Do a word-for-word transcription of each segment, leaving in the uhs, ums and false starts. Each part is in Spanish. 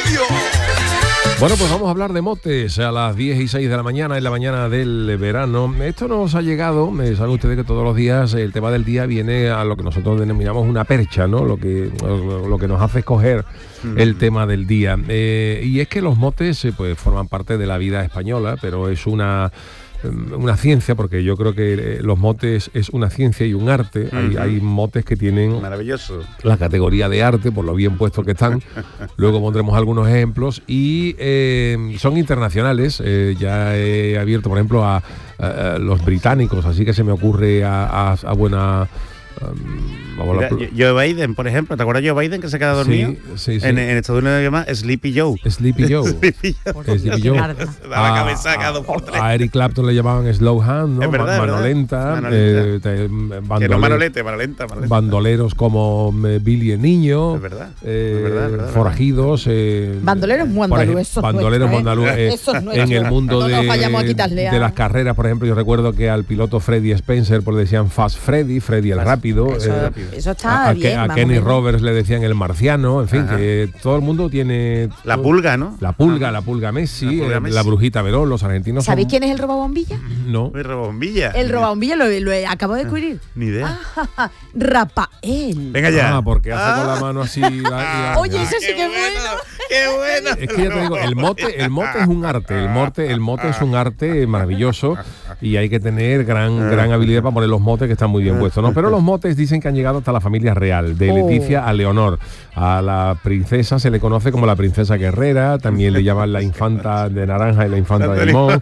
Bueno, pues vamos a hablar de motes a las diez y seis de la mañana, en la mañana del verano. Esto nos ha llegado, saben ustedes que todos los días el tema del día viene a lo que nosotros denominamos una percha, ¿no? Lo que, lo que nos hace escoger mm. el tema del día. Eh, y es que los motes eh, pues forman parte de la vida española, pero es una... una ciencia, porque yo creo que los motes es una ciencia y un arte. Uh-huh. hay, hay motes que tienen maravilloso la categoría de arte por lo bien puestos que están. Luego pondremos algunos ejemplos y eh, son internacionales. Eh, ya he abierto, por ejemplo, a, a, a los británicos, así que se me ocurre a, a, a buena... Um, Mira, Joe Biden, por ejemplo, ¿te acuerdas de Joe Biden que se queda dormido? Sí, sí, sí. En, en Estados Unidos se llama Sleepy Joe. Sleepy Joe. Sleepy Joe. Sleepy Joe. Da la cabeza cada dos por tres. A Eric Clapton le llamaban Slow Hand, ¿no? Es verdad, mano, verdad. lenta. Mano lenta. Eh, te, bandole- que no manolete, mano lenta, mano lenta. Bandoleros como eh, Billy el Niño. Es verdad. Eh, es verdad, verdad forajidos. Eh, bandoleros muy andaluz. Bandoleros muy andaluz. Eh, en el mundo no de, a... de las carreras, por ejemplo, yo recuerdo que al piloto Freddy Spencer pues le decían Fast Freddy, Freddy el rápido. Eso, eh, eso está a, bien. A, a Kenny Roberts le decían el marciano, en fin, Ajá. que todo el mundo tiene... La todo, pulga, ¿no? La pulga, la pulga Messi, la, pulga Messi. La brujita Verón, los argentinos. ¿Sabéis son... quién es el robabombilla? No. ¿El robabombilla? El robabombilla lo, lo acabo de descubrir. Ni idea. Ah, Rafael. Venga ya. Ah, porque hace ah. con la mano así. La, la, Oye, eso sí que es bueno. ¡Qué bueno! Es que ya te digo, el mote, el mote es un arte, el mote, el mote es un arte maravilloso y hay que tener gran, gran habilidad para poner los motes que están muy bien puestos, ¿no? Pero los motes dicen que han llegado hasta la familia real, de Leticia a Leonor. A la princesa se le conoce como la princesa guerrera, también le llaman la infanta de naranja y la infanta de limón.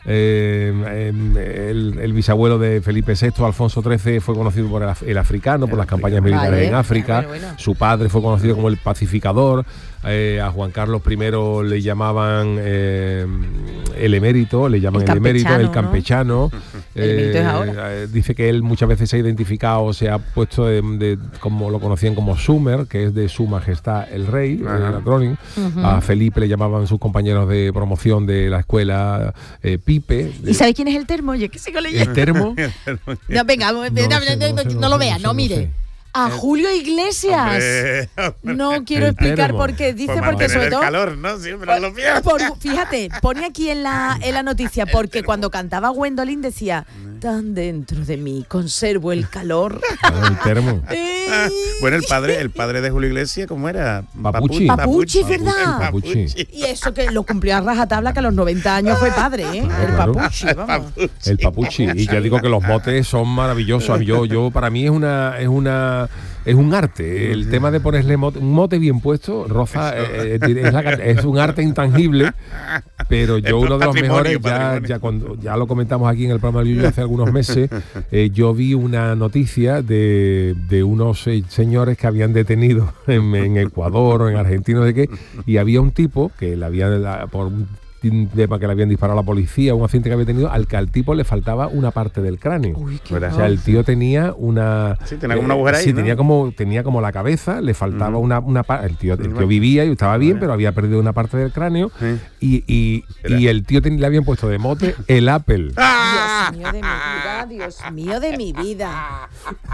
Eh, el, el bisabuelo de Felipe sexto, Alfonso trece, fue conocido por el, el africano, por las campañas militares vale, en África. Bueno, bueno. Su padre fue conocido como el pacificador. Eh, a Juan Carlos primero le llamaban eh, el emérito, le llaman el, el emérito, el campechano. ¿No? Eh, el ahora. Eh, dice que él muchas veces se ha identificado, se ha puesto de, de como lo conocían como Sumer, que es de Su Majestad el Rey, eh, la Cronin. Uh-huh. A Felipe le llamaban sus compañeros de promoción de la escuela eh, Pipe. ¿Y sabes quién es el termo? Yo que sigo leyendo. ¿El termo? No, venga, no, no, sé, no, no, no, no lo veas, no, no mire. No a Julio Iglesias. Hombre, hombre. No quiero el explicar termo. Por qué. Dice por porque sobre todo. El calor, ¿no? Siempre lo por, fíjate, pone aquí en la, en la noticia, porque cuando cantaba Gwendolyn decía: tan dentro de mí conservo el calor. Claro, el termo. Bueno, el padre, el padre de Julio Iglesias, ¿cómo era? Papuchi. Papuchi, ¿verdad? Papuchi. Y eso que lo cumplió a rajatabla, que a los noventa años fue padre, ¿eh? Claro, el Papuchi, vamos. El Papuchi. Y ya digo que los motes son maravillosos. Yo, yo para mí es una, es una es un arte. El tema de ponerle mote, un mote bien puesto, Roza, eh, es, la, es un arte intangible, pero yo uno de los mejores, ya, ya, cuando, ya lo comentamos aquí en el programa de Yuyu hace algunos meses, eh, yo vi una noticia de, de unos eh, señores que habían detenido en, en Ecuador o en Argentina, no sé qué, y había un tipo que le había, la, por un tema que le habían disparado a la policía, un accidente que había tenido, al que al tipo le faltaba una parte del cráneo. Uy, o sea, el tío tenía una... Sí, tenía como una agujera ahí, Sí, ¿no? tenía como, tenía como la cabeza, le faltaba uh-huh. una, una parte... El tío, el tío vivía y estaba bien, pero había perdido una parte del cráneo sí. y, y, y el tío ten, le habían puesto de mote el Apple. Dios mío de mi vida, Dios mío de mi vida.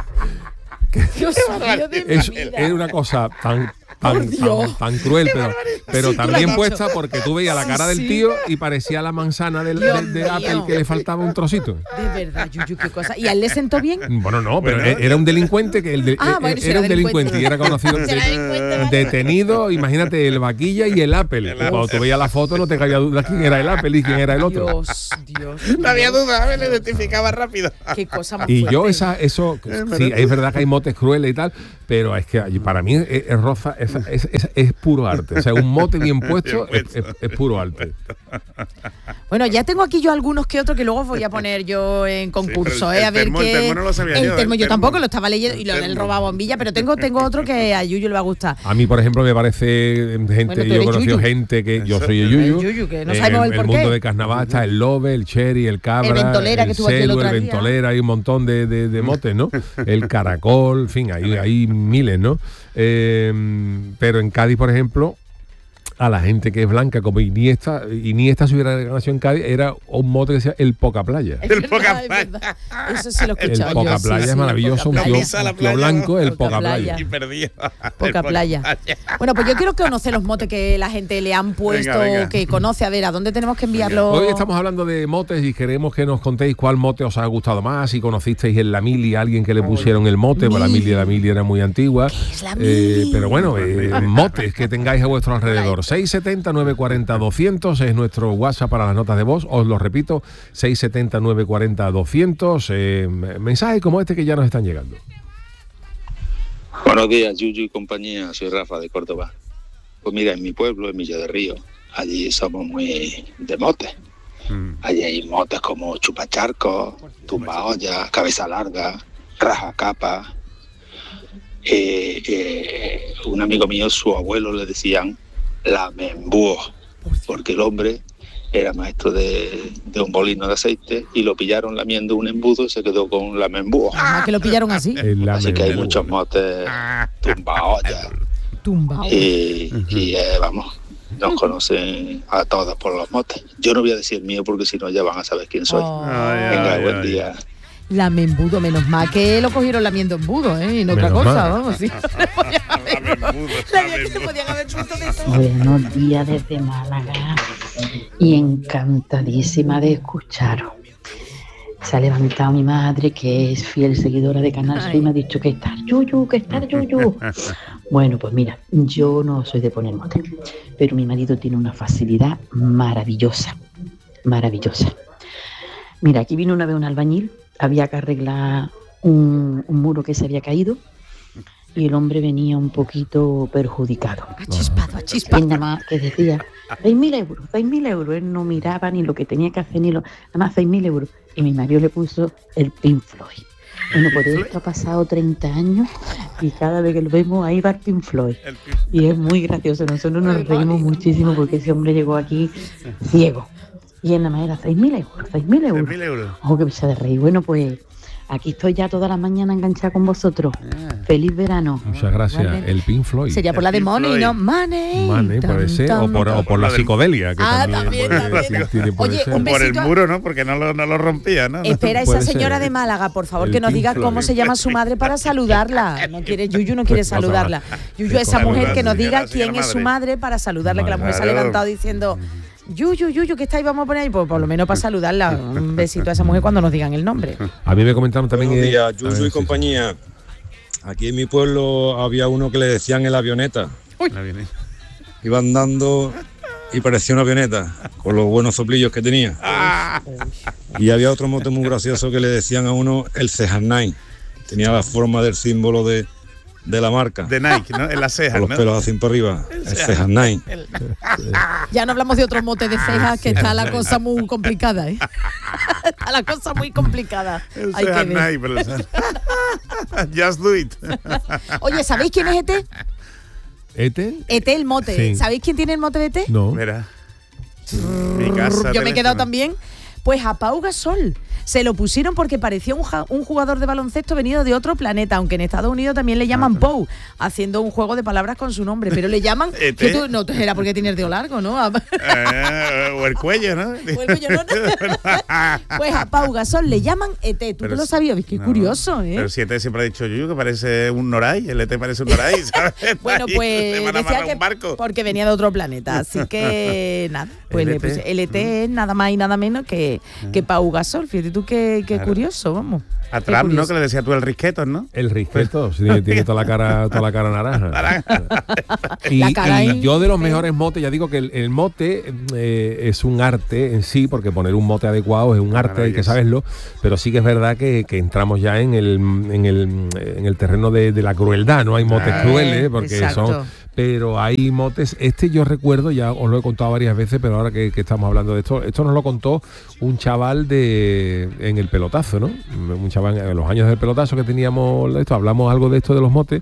Dios mío de mi es, vida. Era una cosa tan... Tan, tan, tan cruel, pero, pero sí, también puesta porque tú veías la cara del tío y parecía la manzana del, de, de Apple que le faltaba un trocito. De verdad, Yuyu, qué cosa. ¿Y a él le sentó bien? Bueno, no, pero bueno, era un delincuente que el de, ah, bueno, era un delincuente, delincuente y era conocido de, detenido, imagínate, el vaquilla y el Apple. El Cuando tú veías la foto no te cabía duda quién era el Apple y quién era el otro. Dios, Dios. No había duda, a ver, le identificaba rápido. Qué cosa más Y fuerte. yo esa, eso, sí, es verdad que hay motes crueles y tal, pero es que para mí es, es Roza, es, es, es, es puro arte. O sea, un mote bien puesto, bien puesto. Es, es, es puro arte. Bueno, ya tengo aquí yo algunos que otros que luego voy a poner yo en concurso, sí, el, ¿eh? A ver termo, qué. El termo no lo sabía el yo. Termo el yo termo. tampoco lo estaba leyendo y lo del robabombilla, pero tengo, tengo otro que a Yuyu le va a gustar. A mí, por ejemplo, me parece gente, bueno, yo he conocido Yuyu. gente que yo soy el Yuyu. El Yuyu, que no sabemos el, el por qué. qué. El mundo de carnaval está el Lobe, el Cherry, el Cabra, el Ventolera, el que estuvo aquí el Celu, otro el día. Ventolera, hay un montón de, de, de motes, ¿no? El Caracol, en fin, hay, hay miles, ¿no? Eh, pero en Cádiz, por ejemplo, a la gente que es blanca, como Iniesta, Iniesta si hubiera nacido en Cádiz, era un mote que decía el poca playa. El poca Es playa. verdad. Eso sí lo he El escuchado. poca yo, sí, playa sí, es el maravilloso, un poca tío, playa. la un tío playa, blanco, ¿no? el Poca poca playa. playa. Y perdido. Poca playa. Bueno, pues yo quiero conocer los motes que la gente le han puesto, Venga, venga. que conoce. A ver, ¿a dónde tenemos que enviarlo? Hoy estamos hablando de motes y queremos que nos contéis cuál mote os ha gustado más, si conocisteis en la mili a alguien que le pusieron el mote, pues la mili, la mili era muy antigua. es la Eh, mili? pero bueno, eh, motes que tengáis a vuestro alrededor. seis setenta, nueve cuarenta, doscientos es nuestro WhatsApp para las notas de voz. Os lo repito, seis setenta, nueve cuarenta, doscientos. Eh, mensajes como este que ya nos están llegando. Buenos días, Yuyu y compañía. Soy Rafa de Córdoba. Pues mira, en mi pueblo, en Villa de Río, allí somos muy de motes. Mm. Allí hay motes como chupacharco, tumba olla, cabeza larga, raja capa. Eh, eh, un amigo mío, su abuelo, le decían lamembúo, porque el hombre era maestro de, de un molino de aceite y lo pillaron lamiendo un embudo y se quedó con lamembúo. Ah, que lo pillaron así. El Así que hay lamembúo. muchos motes, tumba olla. Tumbao. Y, y eh, vamos, nos conocen a todos por los motes. Yo no voy a decir el mío porque si no ya van a saber quién soy. Oh. Ay, Venga, ay, buen ay. día. Lamembudo, menos mal que lo cogieron lamiendo embudo, ¿eh? Y no otra Menos cosa, mal. vamos. Sí. Lamembudo, La verdad que se lamembudo. podían haber puesto de todo. Buenos días desde Málaga y encantadísima de escucharos. Se ha levantado mi madre, que es fiel seguidora de Canal Sur, y me ha dicho que está Yuyu, que está Yuyu. Bueno, pues mira, yo no soy de poner mote, pero mi marido tiene una facilidad maravillosa, maravillosa. Mira, aquí vino una vez un albañil, había que arreglar un, un muro que se había caído y el hombre venía un poquito perjudicado. Ha chispado, ha Él chispado. nada más que decía, seis mil euros, seis mil euros. Él no miraba ni lo que tenía que hacer, ni lo... Nada más seis mil euros. Y mi marido le puso el Pink Floyd. Bueno, por esto ha pasado treinta años y cada vez que lo vemos ahí va el Pink Floyd. El pi- Y es muy gracioso. Nosotros nos reímos muchísimo porque ese hombre llegó aquí ciego. Y él nada más era seis mil euros, seis mil de euros. mil euros. Ojo, que pisa de reír. Bueno, pues aquí estoy ya toda la mañana enganchada con vosotros. Feliz verano. Muchas gracias. Igualmente. El Pink Floyd. Sería por la de Pink Money, Floyd. ¿no? Money. Mane, puede Tan, ser, o tan, por, o por la Por el- psicodelia, que Ah, también, también, puede- también. sí, tiene- puede Oye, ser. un Por el besito a- muro, ¿no? Porque no lo, no lo rompía, ¿no? Espera, esa Puede señora ser. de Málaga, por favor, El que nos Pink diga Floyd. cómo se llama su madre para saludarla. No quiere, Yuyu no quiere Pues no saludarla. sabe. Yuyu, esa Saluda, mujer que nos señora, diga quién señora es su madre. madre para saludarla, que la mujer se ha Claro. levantado diciendo, Yuyu, Yuyu, que está ahí, vamos a poner ahí, pues por lo menos para saludarla. Un besito a esa mujer cuando nos digan el nombre. A mí me comentaron también... Buenos eh, días, a Yuyu ver, y sí, compañía. Aquí en mi pueblo había uno que le decían el avioneta. Ahí viene. Iba andando y parecía una avioneta, con los buenos soplillos que tenía. Y había otro mote muy gracioso que le decían a uno el Cejarnay. Tenía la forma del símbolo de, de la marca, De Nike, ¿no? En las cejas, con los ¿no? pelos así para arriba. El Cejarnay. Ya no hablamos de otros motes de cejas, que está la cosa muy complicada, ¿eh? Está la cosa muy complicada. El Hay que cejas ver. Nike, pero el cejas- Just do it. Oye, ¿sabéis quién es Ete? ¿Ete? Ete el mote. Sí. ¿Sabéis quién tiene el mote de Ete? No. Mira. Mi casa, Yo me he quedado teléfono. también. Pues a Pau Gasol se lo pusieron porque parecía un, ja- un jugador de baloncesto venido de otro planeta, aunque en Estados Unidos también le llaman Pau, haciendo un juego de palabras con su nombre, pero le llaman ¿Ete? que tú, no era porque tienes dedo largo, ¿no? A- Eh, o el cuello, ¿no? Bueno, yo no- pues a Pau Gasol le llaman Ete. ¿Tú Pero lo si- sabías? Qué no, curioso, ¿eh? Pero si este siempre ha dicho Yuyu que parece un Noray, el E T parece un Noray, ¿sabes? Bueno, Ahí pues te van a decía amarrar que un barco. porque venía de otro planeta, así que nada, pues L le T. puse L T es nada más y nada menos que, que Pau Gasol. Fíjate tú qué, qué Claro. curioso, vamos. A Qué Trump, ¿no? curioso. Que le decía tú el risquetos, ¿no? El risqueto, sí, tiene, tiene toda la cara, toda la cara naranja. y, La cara y ahí, yo de los sí. mejores motes, ya digo que el, el mote eh, es un arte en sí, porque poner un mote adecuado es un arte, hay que Maravilloso. saberlo, pero sí que es verdad que, que entramos ya en el, en el, en el terreno de, de la crueldad, ¿no? Hay motes Ah, crueles, porque exacto. son... Pero hay motes, este yo recuerdo, ya os lo he contado varias veces, pero ahora que, que estamos hablando de esto, esto nos lo contó un chaval de en el pelotazo, ¿no? Un chaval en los años del pelotazo que teníamos esto, hablamos algo de esto de los motes,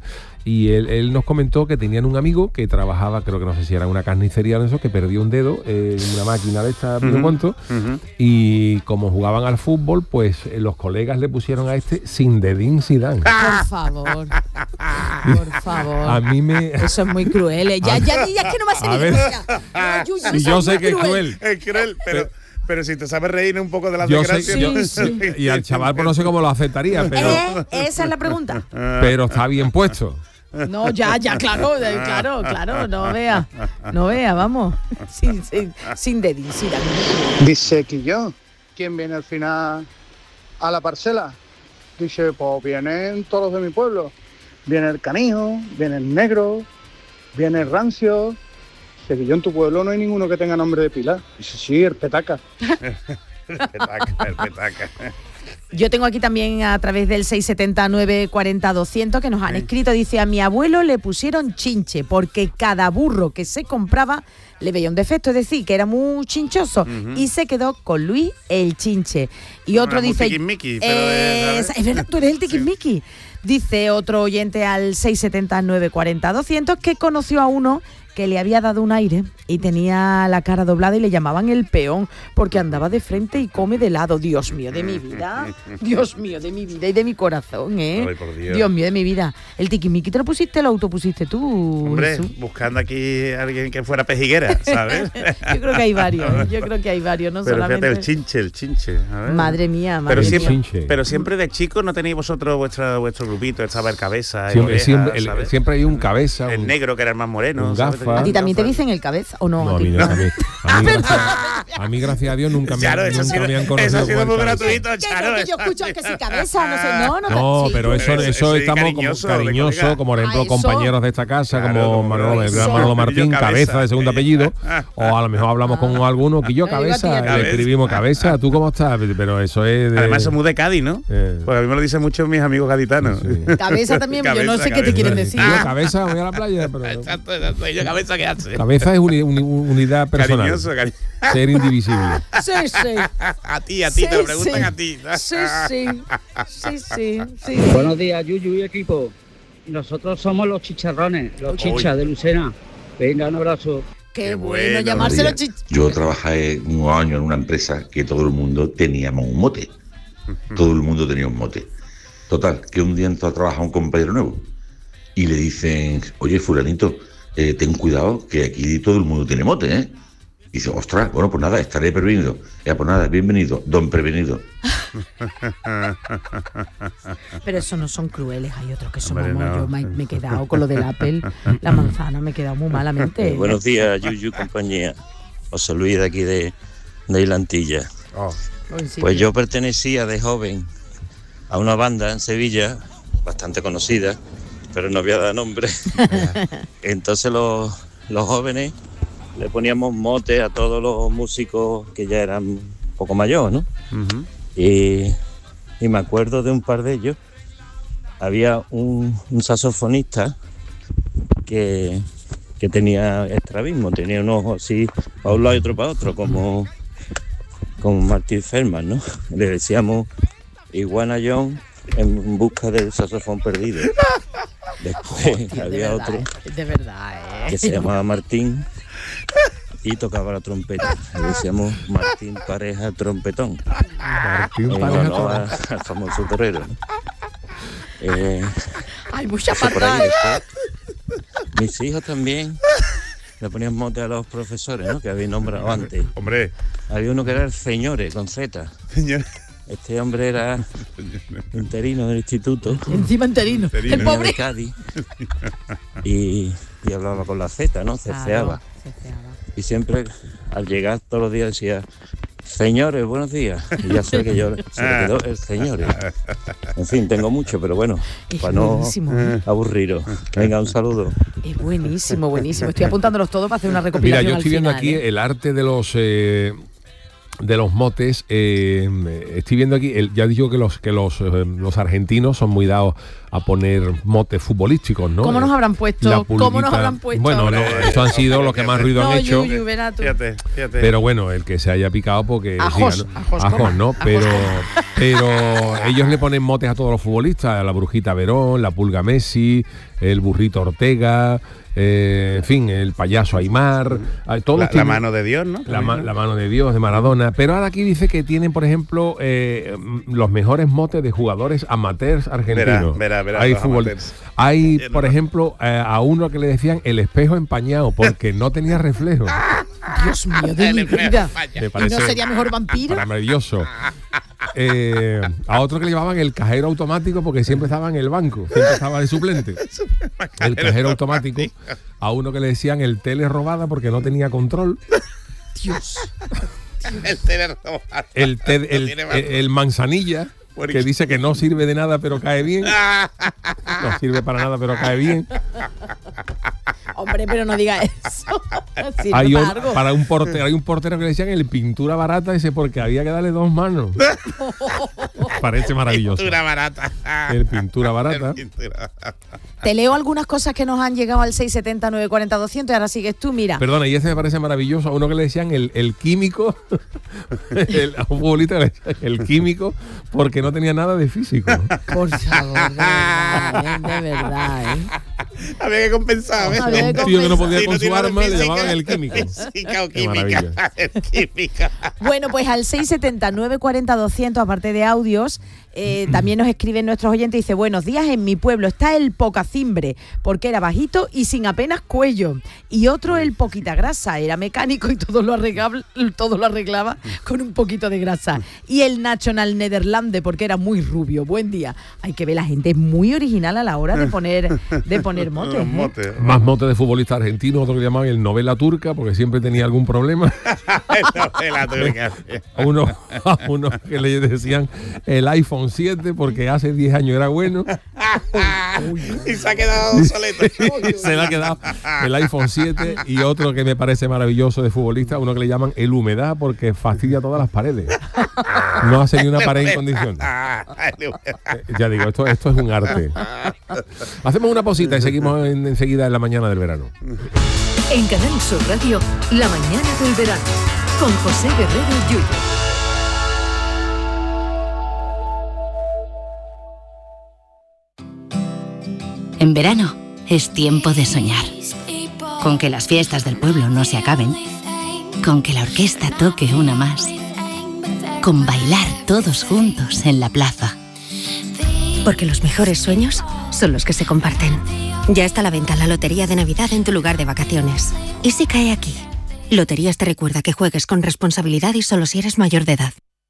Y él, él nos comentó que tenían un amigo que trabajaba, creo que no sé si era una carnicería o eso, que perdió un dedo en una máquina de esta, no sé cuánto, uh-huh. y como jugaban al fútbol, pues eh, los colegas le pusieron a este Zinedine Zidane. Por favor, por favor. A mí me... Eso es muy cruel. ¿eh? Ya, ya, ya, es que no me hace ni gracia. No, si yo sé que es cruel. Es cruel, pero... Pero si te sabes reír un poco de las yo desgracias. Sé, yo, sí, sí. Y al chaval pues no sé cómo lo aceptaría, pero... ¿Eh? Esa es la pregunta. Pero está bien puesto. No, ya, ya, claro, claro, claro, no vea, no vea, vamos, sin, sin, sin dedicidad. Dice Quillo, ¿quién viene al final a la parcela? Dice, pues vienen todos los de mi pueblo. Viene el canijo, viene el negro, viene el rancio. Dice que yo en tu pueblo no hay ninguno que tenga nombre de pila. Dice, sí, el petaca. El petaca, el petaca. Yo tengo aquí también a través del seis setenta, nueve cuarenta, doscientos que nos han escrito, dice, a mi abuelo le pusieron chinche porque cada burro que se compraba le veía un defecto, es decir, que era muy chinchoso, uh-huh. y se quedó con Luis el chinche. Y otro bueno, dice, eh, es, es verdad, tú eres el tiquismiqui. Sí. Dice otro oyente al seis setenta, nueve cuarenta, doscientos que conoció a uno que le había dado un aire y tenía la cara doblada y le llamaban el peón porque andaba de frente y come de lado. Dios mío de mi vida, Dios mío de mi vida y de mi corazón, ¿eh? Ay, por Dios. Dios mío de mi vida. ¿El tiquismiqui te lo pusiste, lo autopusiste tú, Hombre, Jesús? Buscando aquí a alguien que fuera pejiguera, ¿sabes? Yo creo que hay varios, yo creo que hay varios, no pero solamente... Fíjate, el chinche, el chinche. A ver. Madre mía, madre pero mía. Siempre, pero siempre de chicos no tenéis vosotros vuestra, vuestro grupito, estaba el cabeza, siempre, oreja, siempre, el, siempre hay un cabeza. El un, negro que era el más moreno. Un gafa. ¿A ti también te dicen el cabeza o no? No, a, ti? a, mí, a, mí, a, mí, gracias, a mí, gracias a Dios, nunca me, Charo, nunca sido, me han conocido. Eso ha sido muy cabeza. gratuito, Charo. Que, que yo escucho que si cabeza, no sé, no, no. No, sí. pero eso, pero eso, eso estamos cariñoso, como cariñosos, como por ejemplo ah, compañeros de esta casa, claro, como Manolo, el gran Manolo Martín, cabeza, cabeza de segundo apellido, o a lo mejor hablamos con alguno que yo cabeza, le escribimos cabeza, ¿tú cómo estás? Pero eso es de... Además somos de Cádiz, ¿no? Eh. Pues a mí me lo dicen muchos mis amigos gaditanos. Sí. Cabeza también, cabeza, yo no sé cabeza. Qué te quieren decir. Yo cabeza, voy a la playa, pero... Exacto, exacto. ¿Y yo cabeza qué hace? Cabeza es uni, uni, unidad personal. Cariñoso, cari... Ser indivisible. Sí, sí. A ti, a ti, sí, te lo preguntan sí. a ti. Sí, sí. Sí, sí, sí. Buenos días, Yuyu y equipo. Nosotros somos los chicharrones, los chichas de Lucena. Venga, un abrazo. Qué, Qué bueno, bueno llamárselo chichas. Yo trabajé un año en una empresa que todo el mundo teníamos un mote. Todo el mundo tenía un mote. Total, que un día entró a trabajar un compañero nuevo y le dicen, oye, fulanito, eh, ten cuidado que aquí todo el mundo tiene mote, ¿eh? Y dice, ostras, bueno, pues nada, estaré prevenido. Ya, pues nada, bienvenido, don prevenido. Pero esos no son crueles, hay otros que son muy... No. Yo me, me he quedado con lo del Apple, la manzana, me he quedado muy malamente. Eh, buenos días, Yuyu compañía. José Luis de aquí de, de Islantilla. Oh. Pues yo pertenecía de joven a una banda en Sevilla, bastante conocida, pero no voy a dar nombre. Entonces los, los jóvenes le poníamos mote a todos los músicos que ya eran un poco mayores, ¿no? Uh-huh. y, y me acuerdo de un par de ellos. Había un, un saxofonista que, que tenía estrabismo, tenía un ojo así para un lado y otro para otro, como, como Martín Feldman, ¿no? Le decíamos Iguana John en busca del saxofón perdido. Después Hostia, había de otro verdad, de verdad, ¿eh? que se llamaba Martín y tocaba la trompeta. Le decíamos Martín Pareja Trompetón. Martín en Pareja honor al famoso torero, ¿no? Eh, Hay mucha pantalla. Mis hijos también le ponían mote a los profesores, ¿no? Que habéis nombrado antes. Hombre. Había uno que era el Señores, con Z. Señor. Este hombre era interino del instituto. Encima interino. El pobre. De Cádiz. Y, y hablaba con la Z, ¿no? Ceceaba. Y siempre, al llegar todos los días, decía, señores, buenos días. Y ya sé que yo se le quedó el señores. En fin, tengo mucho, pero bueno, es para no ¿eh? aburriros. Venga, un saludo. Es buenísimo, buenísimo. Estoy apuntándolos todos para hacer una recopilación. Mira, yo estoy viendo final, aquí ¿eh? el arte de los... Eh, de los motes, eh, estoy viendo aquí, el, ya digo que los que los, eh, los argentinos son muy dados a poner motes futbolísticos, ¿no? ¿Cómo nos habrán puesto? ¿Cómo nos habrán puesto? Bueno, no, estos han sido los que más ruido no, han hecho. Yuyu, fíjate, fíjate. Pero bueno, el que se haya picado porque ajos, siga, ¿no? ajos, ajos, ¿no? Pero, pero ellos le ponen motes a todos los futbolistas, a la Brujita Verón, la Pulga Messi, el burrito Ortega, eh, en fin, el payaso Aymar, todos la, tienen, la mano de Dios, ¿no? La, ma, la mano de Dios, de Maradona. Pero ahora aquí dice que tienen, por ejemplo, eh, los mejores motes de jugadores amateurs argentinos. Verá, verá, verá, hay fútbol. Hay, por no. ejemplo, eh, a uno que le decían el espejo empañado porque no tenía reflejo. Dios mío, de mi vida. Me parece, ¿no sería mejor vampiro? Maravilloso. Eh, a otro que le llamaban el cajero automático porque siempre estaba en el banco, siempre estaba de suplente. El cajero automático. A uno que le decían el tele robada porque no tenía control. Dios. El tele robada. El, te, el, el, el manzanilla, que dice que no sirve de nada pero cae bien. No sirve para nada pero cae bien. Hombre, pero no diga eso. Hay un, para un portero, hay un portero que le decían el pintura barata ese porque había que darle dos manos. Parece maravilloso. Pintura barata. El pintura barata. El pintura. Te leo algunas cosas que nos han llegado al seis setenta, nueve cuarenta, doscientos y ahora sigues tú, mira. Perdona, y ese me parece maravilloso. A uno que le decían el, el químico, el, a un futbolista le decían el químico porque no tenía nada de físico. Por favor, de verdad, de verdad, ¿eh? Había que compensar, ¿eh? Un tío que no podía sí, con no su arma física, le llamaban el químico. Física o química. química. Bueno, pues al seis setenta, nueve cuarenta, doscientos, aparte de audios, eh, también nos escriben nuestros oyentes y dice: buenos días, en mi pueblo está el pocacimbre, porque era bajito y sin apenas cuello. Y otro, el poquita grasa, era mecánico y todo lo arreglaba, todo lo arreglaba con un poquito de grasa. Y el National Nederlande, porque era muy rubio. Buen día. Hay que ver, la gente es muy original a la hora de poner, de poner motes. ¿eh? Mote. Más motes de futbolista argentino, otro que llamaban el novela turca, porque siempre tenía algún problema. novela turca. A uno, a uno que le decían el iPhone siete porque hace diez años era bueno. Y se ha quedado obsoleto. Se le ha quedado el iPhone siete. Y otro que me parece maravilloso de futbolista, uno que le llaman el humedad porque fastidia todas las paredes. No hace ni una pared en condiciones. Ya digo, esto, esto es un arte. Hacemos una pausita y seguimos en, enseguida en la mañana del verano. En Canal Sur Radio, la mañana del verano, con José Guerrero Yuyu. En verano es tiempo de soñar. Con que las fiestas del pueblo no se acaben. Con que la orquesta toque una más. Con bailar todos juntos en la plaza. Porque los mejores sueños son los que se comparten. Ya está a la venta la Lotería de Navidad en tu lugar de vacaciones. ¿Y si cae aquí? Loterías te recuerda que juegues con responsabilidad y solo si eres mayor de edad.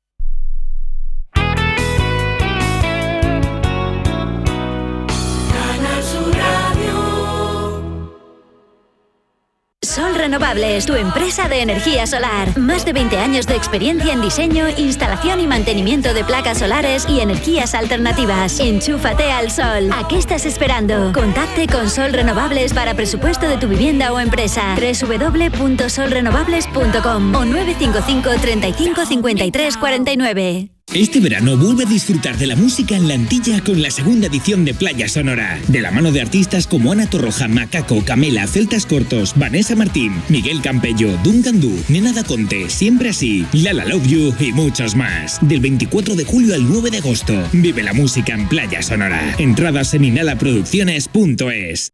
Sol Renovables, tu empresa de energía solar. Más de veinte años de experiencia en diseño, instalación y mantenimiento de placas solares y energías alternativas. Enchúfate al sol. ¿A qué estás esperando? Contacte con Sol Renovables para presupuesto de tu vivienda o empresa. doble u doble u doble u punto sol renovables punto com o nueve cinco cinco, treinta y cinco, cincuenta y tres, cuarenta y nueve. Este verano vuelve a disfrutar de la música en la Antilla con la segunda edición de Playa Sonora. De la mano de artistas como Ana Torroja, Macaco, Camela, Celtas Cortos, Vanessa Martín, Miguel Campello, Duncan Du, Nena Da Conte, Siempre Así, Lala Love You y muchos más. Del veinticuatro de julio al nueve de agosto. Vive la música en Playa Sonora. Entradas en inhalaproducciones punto es.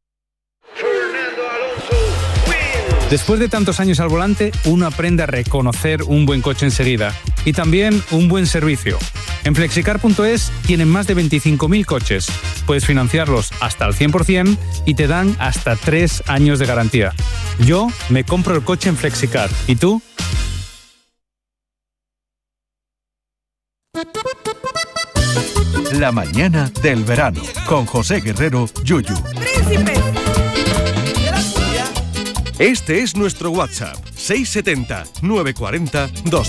Después de tantos años al volante, uno aprende a reconocer un buen coche enseguida y también un buen servicio. En flexicar punto es tienen más de veinticinco mil coches. Puedes financiarlos hasta al cien por ciento y te dan hasta tres años de garantía. Yo me compro el coche en Flexicar. ¿Y tú? La mañana del verano con José Guerrero Yuyu. ¡Príncipe! Este es nuestro WhatsApp, seis setenta, nueve cuarenta, doscientos.